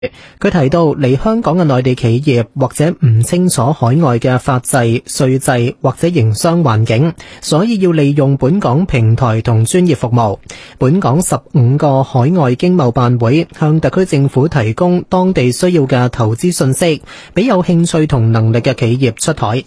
佢提到嚟香港嘅內地企業或者唔清楚海外嘅法制、稅制或者營商環境，所以要利用本港平台同專業服務。本港15個海外經貿辦會向特區政府提供當地需要嘅投資信息，俾有興趣同能力嘅企業出海。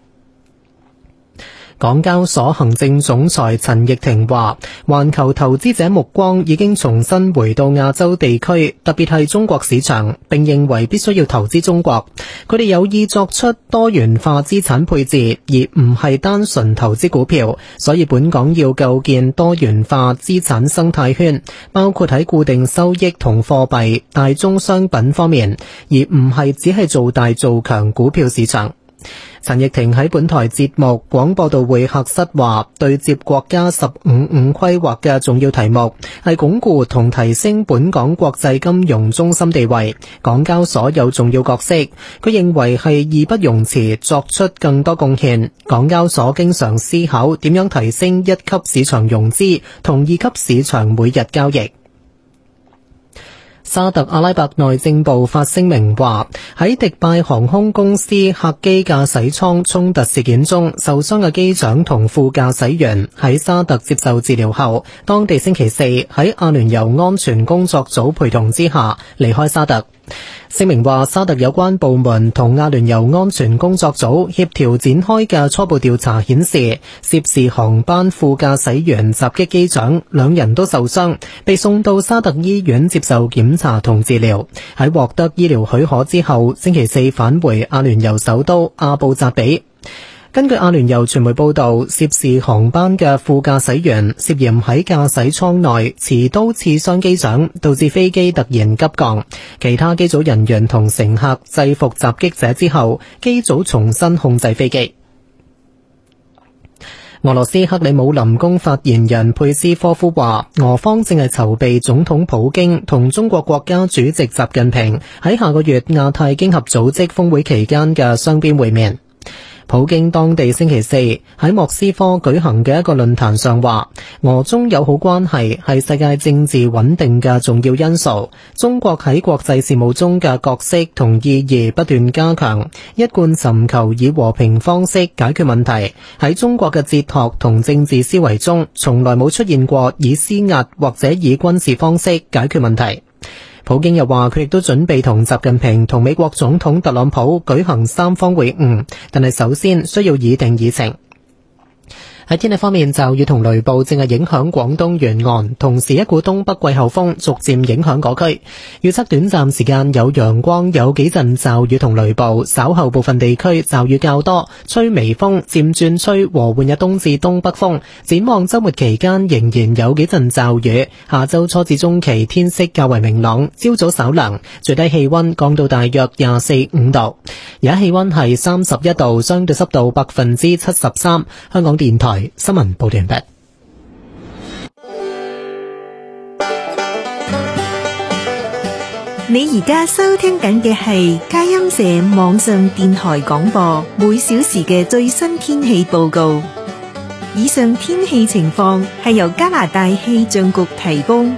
港交所行政總裁陳奕婷話，環球投資者目光已經重新回到亞洲地區，特別係中國市場，並認為必須要投資中國。佢哋有意作出多元化資產配置，而唔係單純投資股票，所以本港要構建多元化資產生態圈，包括喺固定收益同貨幣、大宗商品方面，而唔係只係做大做強股票市場。陳奕婷喺本台節目廣播道會客室話，對接國家15+5規劃嘅重要題目係鞏固同提升本港國際金融中心地位，港交所有重要角色。佢認為係義不容辭作出更多貢獻。港交所經常思考點樣提升一級市場融資同二級市場每日交易。沙特阿拉伯內政部發聲明話，喺迪拜航空公司客機駕駛艙衝突事件中受傷嘅機長同副駕駛員喺沙特接受治療後，當地星期四喺阿聯酋安全工作組陪同之下離開沙特。聲明話，沙特有關部門同阿聯酋安全工作組協調展開嘅初步調查顯示，涉事航班副駕駛員襲擊機長，兩人都受傷，被送到沙特醫院接受檢查同治療。喺獲得醫療許可之後，星期四返回阿聯酋首都阿布扎比。根據阿聯酋傳媒報道，涉事航班嘅副駕駛員涉嫌喺駕駛艙內持刀刺傷機長，導致飛機突然急降。其他機組人員同乘客制服襲擊者之後，機組重新控制飛機。俄羅斯克里姆林宮發言人佩斯科夫話，俄方正係籌備總統普京同中國國家主席習近平喺下個月亞太經合組織峰會期間嘅雙邊會面。普京當地星期四喺莫斯科舉行嘅一個論壇上話，俄中友好關係係世界政治穩定嘅重要因素，中國喺國際事務中嘅角色同意義不斷加強，一貫尋求以和平方式解決問題。喺中國嘅哲學同政治思維中，從來冇出現過以施壓或者以軍事方式解決問題。普京又話，佢亦都準備同習近平同美國總統特朗普舉行三方會晤，但係首先需要擬定議程。喺天氣方面，驟雨同雷暴正係影響廣東沿岸，同時一股東北季候風逐漸影響嗰區。預測短暫時間有陽光，有幾陣驟雨同雷暴，稍後部分地區驟雨較多，吹微風，漸轉吹和緩嘅東至東北風。展望週末期間仍然有幾陣驟雨，下週初至中期天色較為明朗，朝早稍涼，最低氣溫降到大約24-25度。而家氣溫係31度，相對濕度73%。香港電台新聞報道完畢。 你而家收聽緊嘅係佳音社網上電台廣播，每小時嘅最新天氣報告。以上天氣情況係由加拿大氣象局提供。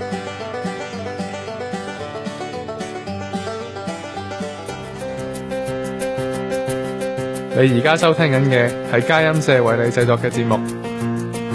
你而家收聽緊嘅係佳音社為你製作嘅節目。